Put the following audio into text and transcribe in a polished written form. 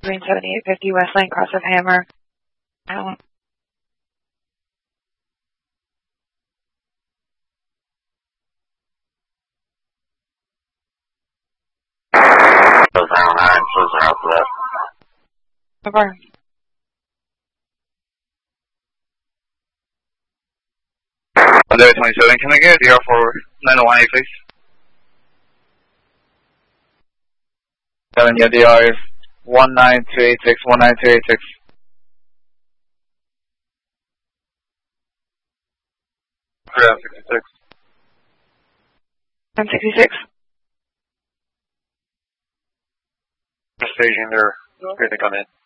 Between 7850 West Lane, cross of Hammer. Allen. Those are 9, those are out left. Over. Under 27, can I get DR for 901A, please? 7, yeah, DR is 19286, 19286. 66. 1066. Staging, they're ready to come in.